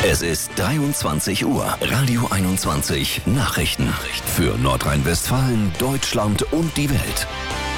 Es ist 23 Uhr. Radio 21 Nachrichten. Für Nordrhein-Westfalen, Deutschland und die Welt.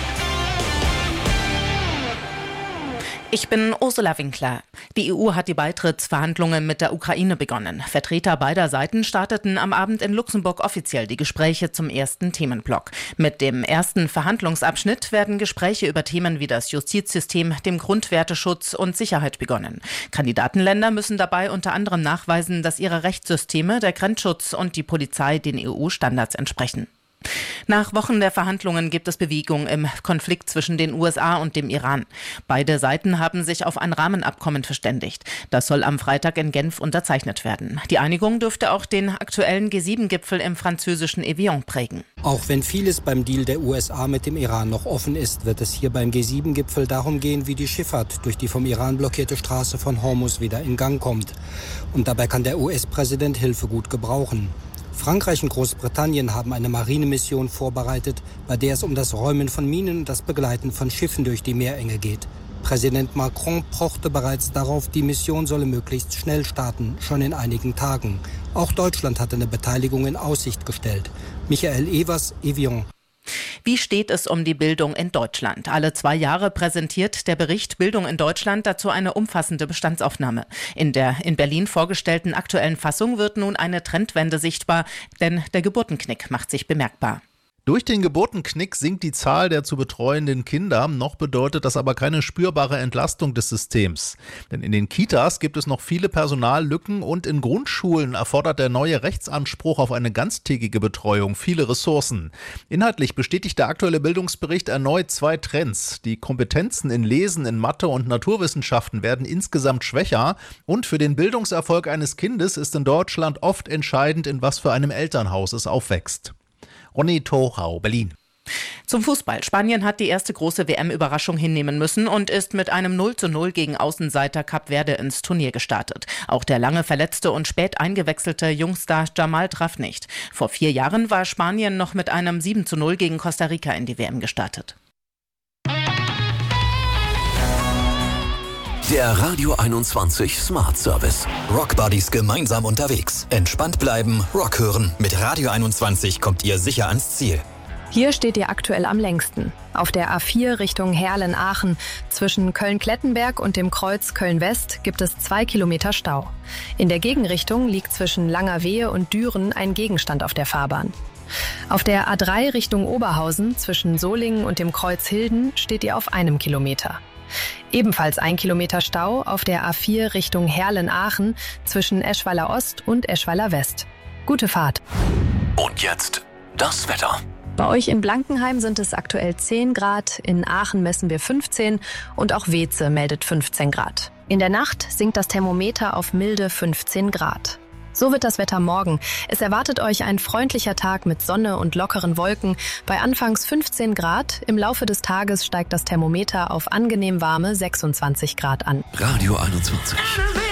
Ich bin Ursula Winkler. Die EU hat die Beitrittsverhandlungen mit der Ukraine begonnen. Vertreter beider Seiten starteten am Abend in Luxemburg offiziell die Gespräche zum ersten Themenblock. Mit dem ersten Verhandlungsabschnitt werden Gespräche über Themen wie das Justizsystem, dem Grundwerteschutz und Sicherheit begonnen. Kandidatenländer müssen dabei unter anderem nachweisen, dass ihre Rechtssysteme, der Grenzschutz und die Polizei den EU-Standards entsprechen. Nach Wochen der Verhandlungen gibt es Bewegung im Konflikt zwischen den USA und dem Iran. Beide Seiten haben sich auf ein Rahmenabkommen verständigt. Das soll am Freitag in Genf unterzeichnet werden. Die Einigung dürfte auch den aktuellen G7-Gipfel im französischen Evian prägen. Auch wenn vieles beim Deal der USA mit dem Iran noch offen ist, wird es hier beim G7-Gipfel darum gehen, wie die Schifffahrt durch die vom Iran blockierte Straße von Hormuz wieder in Gang kommt. Und dabei kann der US-Präsident Hilfe gut gebrauchen. Frankreich und Großbritannien haben eine Marinemission vorbereitet, bei der es um das Räumen von Minen und das Begleiten von Schiffen durch die Meerenge geht. Präsident Macron pochte bereits darauf, die Mission solle möglichst schnell starten, schon in einigen Tagen. Auch Deutschland hatte eine Beteiligung in Aussicht gestellt. Michael Evers, Evian. Wie steht es um die Bildung in Deutschland? Alle 2 Jahre präsentiert der Bericht Bildung in Deutschland dazu eine umfassende Bestandsaufnahme. In der in Berlin vorgestellten aktuellen Fassung wird nun eine Trendwende sichtbar, denn der Geburtenknick macht sich bemerkbar. Durch den Geburtenknick sinkt die Zahl der zu betreuenden Kinder. Noch bedeutet das aber keine spürbare Entlastung des Systems. Denn in den Kitas gibt es noch viele Personallücken und in Grundschulen erfordert der neue Rechtsanspruch auf eine ganztägige Betreuung viele Ressourcen. Inhaltlich bestätigt der aktuelle Bildungsbericht erneut 2 Trends. Die Kompetenzen in Lesen, in Mathe und Naturwissenschaften werden insgesamt schwächer. Und für den Bildungserfolg eines Kindes ist in Deutschland oft entscheidend, in was für einem Elternhaus es aufwächst. Ronny Tochau, Berlin. Zum Fußball. Spanien hat die erste große WM-Überraschung hinnehmen müssen und ist mit einem 0:0 gegen Außenseiter Kap Verde ins Turnier gestartet. Auch der lange verletzte und spät eingewechselte Jungstar Jamal traf nicht. Vor 4 Jahren war Spanien noch mit einem 7:0 gegen Costa Rica in die WM gestartet. Der Radio 21 Smart Service. Rockbuddies gemeinsam unterwegs. Entspannt bleiben, Rock hören. Mit Radio 21 kommt ihr sicher ans Ziel. Hier steht ihr aktuell am längsten. Auf der A4 Richtung Heerlen-Aachen. Zwischen Köln-Klettenberg und dem Kreuz Köln-West gibt es 2 Kilometer Stau. In der Gegenrichtung liegt zwischen Langerwehe und Düren ein Gegenstand auf der Fahrbahn. Auf der A3 Richtung Oberhausen zwischen Solingen und dem Kreuz Hilden steht ihr auf 1 Kilometer. Ebenfalls 1 Kilometer Stau auf der A4 Richtung Heerlen-Aachen zwischen Eschweiler Ost und Eschweiler West. Gute Fahrt. Und jetzt das Wetter. Bei euch in Blankenheim sind es aktuell 10 Grad, in Aachen messen wir 15 und auch Weeze meldet 15 Grad. In der Nacht sinkt das Thermometer auf milde 15 Grad. So wird das Wetter morgen. Es erwartet euch ein freundlicher Tag mit Sonne und lockeren Wolken. Bei anfangs 15 Grad, im Laufe des Tages steigt das Thermometer auf angenehm warme 26 Grad an. Radio 21.